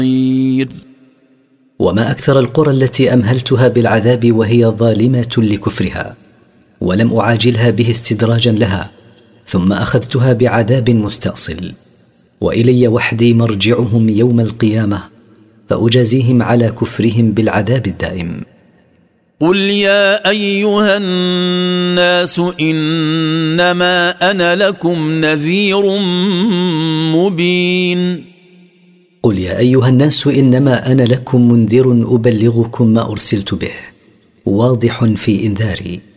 وما أكثر القرى التي أمهلتها بالعذاب وهي ظالمة لكفرها، ولم أعاجلها به استدراجا لها، ثم أخذتها بعذاب مستأصل. وإلي وحدي مرجعهم يوم القيامة، فأجازيهم على كفرهم بالعذاب الدائم. قل يا أيها الناس إنما أنا لكم نذير مبين. قل يا أيها الناس إنما أنا لكم منذر أبلغكم ما أرسلت به، واضح في إنذاري.